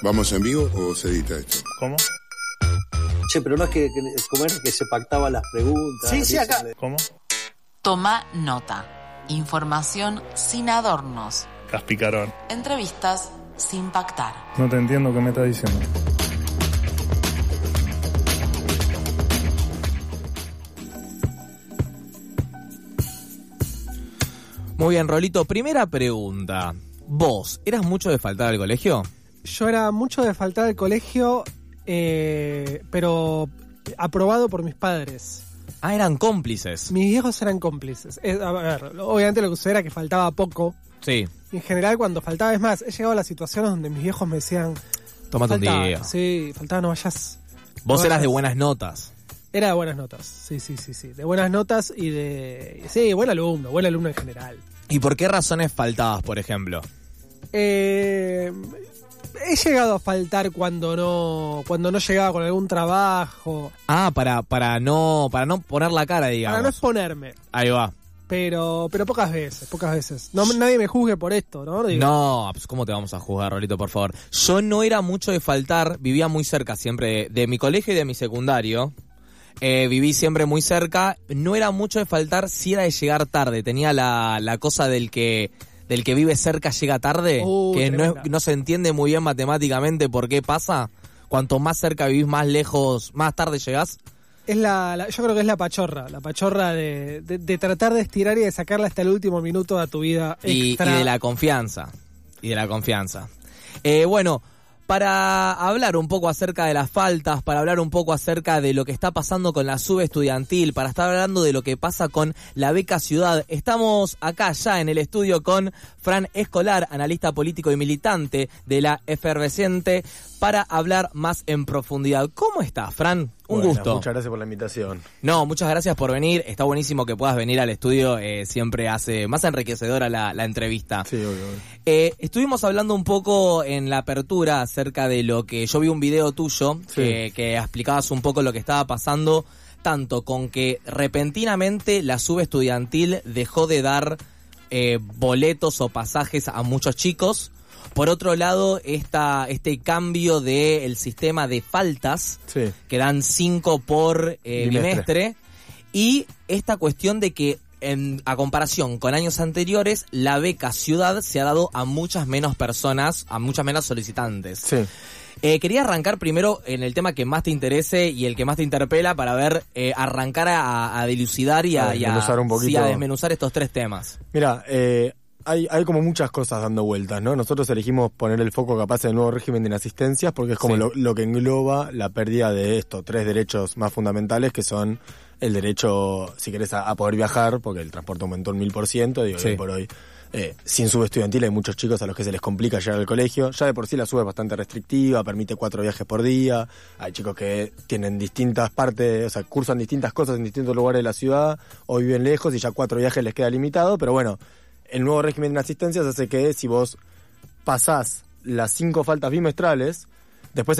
¿Vamos en vivo o se edita esto? ¿Cómo? Che, pero no es ¿cómo era que se pactaban las preguntas? Sí, acá. ¿Cómo? Toma nota. Información sin adornos. Caspicarón. Entrevistas sin pactar. No te entiendo qué me estás diciendo. Muy bien, Rolito. Primera pregunta. ¿Vos eras mucho de faltar al colegio? Yo era mucho de faltar al colegio, pero aprobado por mis padres. Ah, eran cómplices. Mis viejos eran cómplices. A ver, obviamente lo que sucede era que faltaba poco. Sí. En general, cuando faltaba, es más, he llegado a las situaciones donde mis viejos me decían... Tómate un día. Sí, faltaba, no vayas. Vos eras de buenas notas. Era de buenas notas, sí. De buenas notas y de... Sí, buen alumno en general. ¿Y por qué razones faltabas, por ejemplo? He llegado a faltar cuando no llegaba con algún trabajo. Ah, para no poner la cara, digamos. Para no exponerme. Ahí va. Pero pocas veces. No, nadie me juzgue por esto, ¿no? Digo. No, pues ¿cómo te vamos a juzgar, Rolito, por favor? Yo no era mucho de faltar, vivía muy cerca siempre de mi colegio y de mi secundario. Viví siempre muy cerca, no era mucho de faltar, sí era de llegar tarde. Tenía la cosa del que vive cerca llega tarde, que no se entiende muy bien matemáticamente por qué pasa. Cuanto más cerca vivís, más lejos, más tarde llegás. Es yo creo que es la pachorra de tratar de estirar y de sacarla hasta el último minuto de tu vida extra. Y de la confianza. Bueno, para hablar un poco acerca de las faltas, para hablar un poco acerca de lo que está pasando con la SUBE estudiantil, para estar hablando de lo que pasa con la beca Ciudad, estamos acá ya en el estudio con Fran Escolar, analista político y militante de la efervescente, para hablar más en profundidad. ¿Cómo estás, Fran? Un gusto. Muchas gracias por la invitación. No, muchas gracias por venir. Está buenísimo que puedas venir al estudio. Siempre hace más enriquecedora la entrevista. Sí, obvio. Estuvimos hablando un poco en la apertura acerca de lo que... Yo vi un video tuyo que explicabas un poco lo que estaba pasando, tanto con que repentinamente la SUBE estudiantil dejó de dar boletos o pasajes a muchos chicos. Por otro lado, este cambio del sistema de faltas, que dan 5 por bimestre, y esta cuestión de que, a comparación con años anteriores, la beca Ciudad se ha dado a muchas menos personas, a muchas menos solicitantes. Sí. Quería arrancar primero en el tema que más te interese y el que más te interpela para ver, arrancar a dilucidar y a desmenuzar estos 3 temas. Mira, Hay como muchas cosas dando vueltas, ¿no? Nosotros elegimos poner el foco capaz en el nuevo régimen de inasistencias porque es como lo que engloba la pérdida de estos 3 derechos más fundamentales, que son el derecho, si querés, a poder viajar, porque el transporte aumentó un 1000%, digo, hoy por hoy. Sin SUBE estudiantil hay muchos chicos a los que se les complica llegar al colegio. Ya de por sí la SUBE es bastante restrictiva, permite 4 viajes por día. Hay chicos que tienen distintas partes, o sea, cursan distintas cosas en distintos lugares de la ciudad, o viven lejos y ya 4 viajes les queda limitado, pero bueno, el nuevo régimen de asistencias hace que si vos pasás las 5 faltas bimestrales,